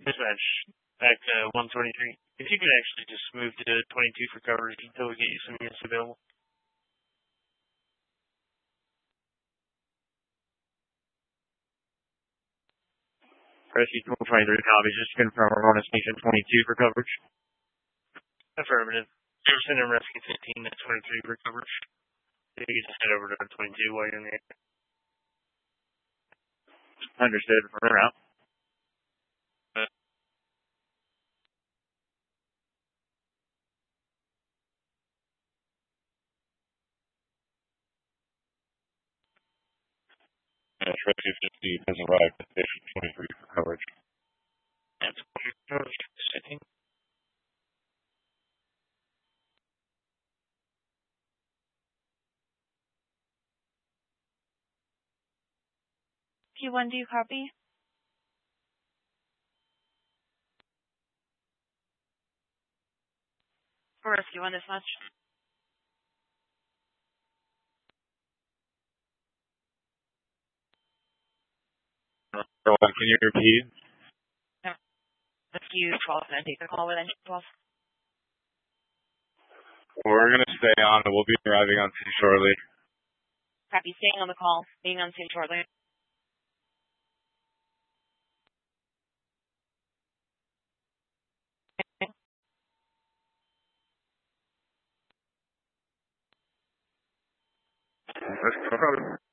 Dispatch, back to 123. If you could actually just move to 22 for coverage until we get you some units available. Rescue 23 copy. Just confirm we're going to station 22 for coverage. Affirmative. You're sending Rescue 15 at 23 for coverage. You can just head over to 22 while you're in the air. Understood. We're out. Rescue 15 has arrived at station 23 for coverage. That's sitting. Q1, do you copy? For Rescue 1 dispatch. Can you repeat? Rescue 12 and take the call with engine 12. We're going to stay on, and we'll be arriving on scene shortly. Copy, staying on the call, being on scene shortly. No problem.